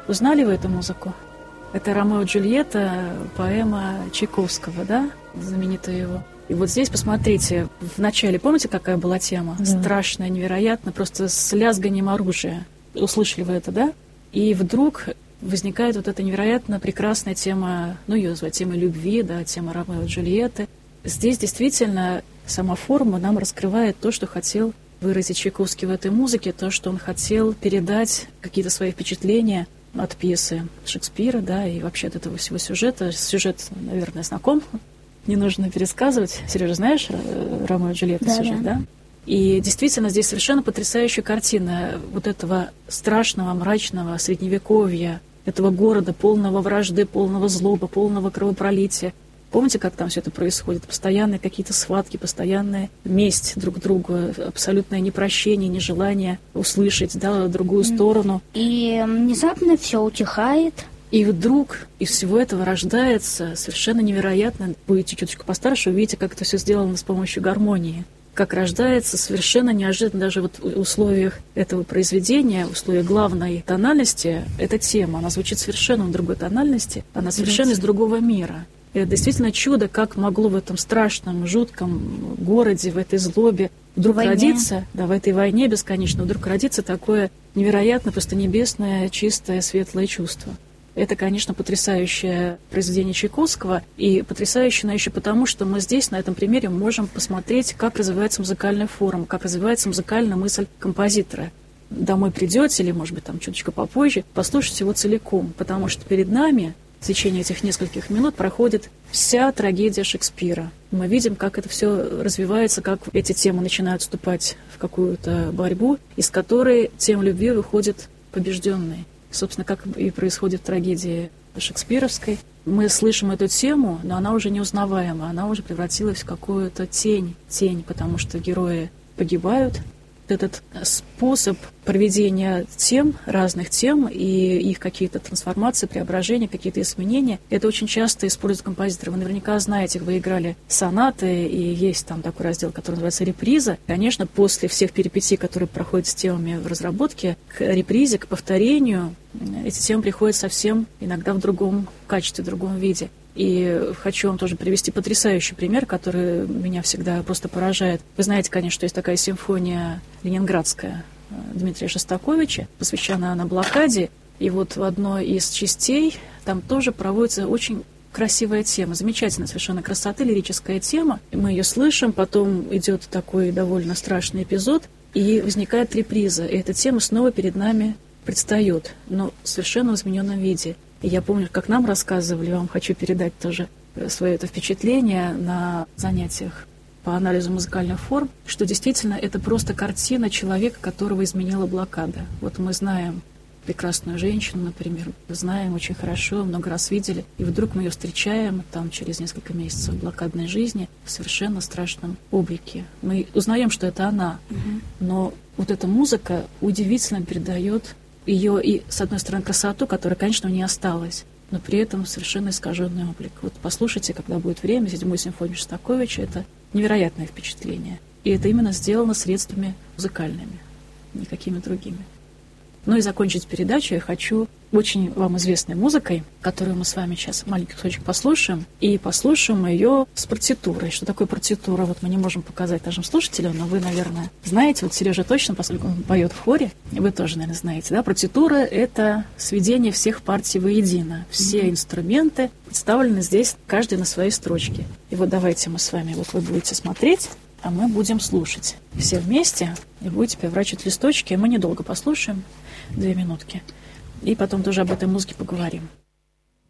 Узнали вы эту музыку? Это «Ромео и Джульетта», поэма Чайковского, да? Знаменитая его. И вот здесь, посмотрите, в начале, помните, какая была тема? Да. Страшная, невероятно, просто с лязганием оружия. Услышали вы это, да? И вдруг возникает вот эта невероятно прекрасная тема, ну, ее называют темой любви, да, тема Ромео и Джульетты. Здесь действительно сама форма нам раскрывает то, что хотел выразить Чайковский в этой музыке, то, что он хотел передать какие-то свои впечатления от пьесы Шекспира, да, и вообще от этого всего сюжета. Сюжет, наверное, знаком. Не нужно пересказывать. Сережа, знаешь «Ромео и Джульетта» сюжет, да? И действительно, здесь совершенно потрясающая картина вот этого страшного, мрачного средневековья, этого города, полного вражды, полного злобы, полного кровопролития. Помните, как там все это происходит? Постоянные какие-то схватки, постоянная месть друг другу, абсолютное непрощение, нежелание услышать, да, другую сторону. И внезапно все утихает. И вдруг из всего этого рождается совершенно невероятно. Будете чуточку постарше, увидите, как это все сделано с помощью гармонии. Как рождается совершенно неожиданно даже вот в условиях этого произведения, в условиях главной тональности, эта тема, она звучит совершенно в другой тональности, она совершенно из другого мира. И это действительно чудо, как могло в этом страшном, жутком городе, в этой злобе вдруг родиться, да, в этой войне бесконечно, вдруг родиться такое невероятно, просто небесное, чистое, светлое чувство. Это, конечно, потрясающее произведение Чайковского, и потрясающе еще потому, что мы здесь, на этом примере, можем посмотреть, как развивается музыкальная форма, как развивается музыкальная мысль композитора. Домой придете, или, может быть, там чуточку попозже, послушайте его целиком, потому что перед нами в течение этих нескольких минут проходит вся трагедия Шекспира. Мы видим, как это все развивается, как эти темы начинают вступать в какую-то борьбу, из которой тема любви выходит побежденной. Собственно, как и происходит в трагедии шекспировской. Мы слышим эту тему, но она уже неузнаваема, она уже превратилась в какую-то тень, потому что герои погибают. Этот способ проведения тем, разных тем, и их какие-то трансформации, преображения, какие-то изменения, это очень часто используют композиторы. Вы наверняка знаете, вы играли сонаты, и есть там такой раздел, который называется «Реприза». Конечно, после всех перипетий, которые проходят с темами в разработке, к репризе, к повторению, эти темы приходят совсем иногда в другом качестве, в другом виде. И хочу вам тоже привести потрясающий пример, который меня всегда просто поражает. Вы знаете, конечно, что есть такая симфония ленинградская Дмитрия Шостаковича, посвященная она блокаде. И вот в одной из частей там тоже проводится очень красивая тема, замечательная совершенно красоты, лирическая тема. Мы ее слышим, потом идет такой довольно страшный эпизод, и возникает реприза. И эта тема снова перед нами предстает, но совершенно в измененном виде. И я помню, как нам рассказывали, вам хочу передать тоже свое это впечатление на занятиях по анализу музыкальных форм, что действительно это просто картина человека, которого изменила блокада. Вот мы знаем прекрасную женщину, например, знаем очень хорошо, много раз видели, и вдруг мы ее встречаем там через несколько месяцев блокадной жизни в совершенно страшном облике. Мы узнаем, что это она, но вот эта музыка удивительно передает ее и, с одной стороны, красоту, которая, конечно, не осталась, но при этом совершенно искаженный облик. Вот послушайте, когда будет время, 7-ю симфонию Шостаковича, это невероятное впечатление. И это именно сделано средствами музыкальными, никакими другими. Ну и закончить передачу я хочу очень вам известной музыкой, которую мы с вами сейчас маленький кусочек послушаем. И послушаем ее с партитурой. Что такое партитура? Вот мы не можем показать нашим слушателям, но вы, наверное, знаете. Вот Сережа точно, поскольку он поет в хоре, и вы тоже, наверное, знаете. Да? Партитура — это сведение всех партий воедино. Все инструменты представлены здесь, каждый на своей строчке. И вот давайте мы с вами, вот вы будете смотреть, а мы будем слушать. Все вместе, и будете переворачивать листочки. Мы недолго послушаем, 2 минутки. И потом тоже об этой музыке поговорим.